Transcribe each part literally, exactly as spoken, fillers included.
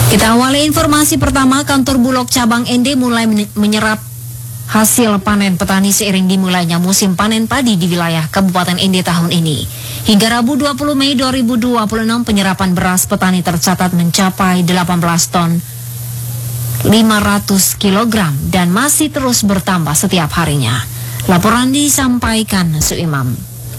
Kita awali informasi pertama, kantor Bulog cabang Ende mulai menyerap hasil panen petani seiring dimulainya musim panen padi di wilayah Kabupaten Ende tahun ini. Hingga Rabu dua puluh Mei dua ribu dua puluh enam, penyerapan beras petani tercatat mencapai delapan belas ton lima ratus kilogram dan masih terus bertambah setiap harinya. Laporan disampaikan Suimam.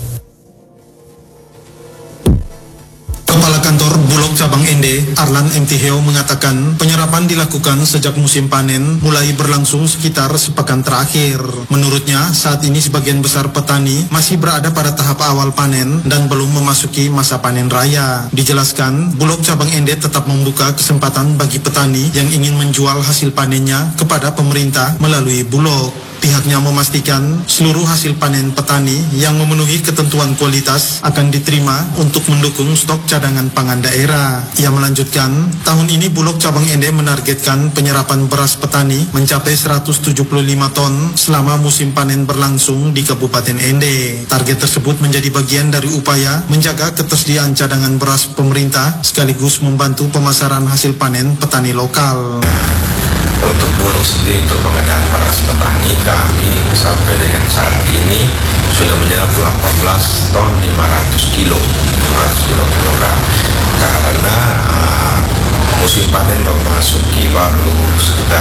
Kepala Kantor Bulog Cabang Ende, Arlan M T Heo, mengatakan penyerapan dilakukan sejak musim panen mulai berlangsung sekitar sepekan terakhir. Menurutnya, saat ini sebagian besar petani masih berada pada tahap awal panen dan belum memasuki masa panen raya. Dijelaskan, Bulog Cabang Ende tetap membuka kesempatan bagi petani yang ingin menjual hasil panennya kepada pemerintah melalui Bulog. Pihaknya memastikan seluruh hasil panen petani yang memenuhi ketentuan kualitas akan diterima untuk mendukung stok cadangan pangan daerah. Ia melanjutkan, tahun ini Bulog Cabang Ende menargetkan penyerapan beras petani mencapai seratus tujuh puluh lima ton selama musim panen berlangsung di Kabupaten Ende. Target tersebut menjadi bagian dari upaya menjaga ketersediaan cadangan beras pemerintah sekaligus membantu pemasaran hasil panen petani lokal. Untuk Bulog sendiri, untuk pengadaan beras petani kami sampai dengan saat ini sudah menyerap delapan belas ton lima ratus kilo kilogram karena uh, musim panen memasuki baru sekitar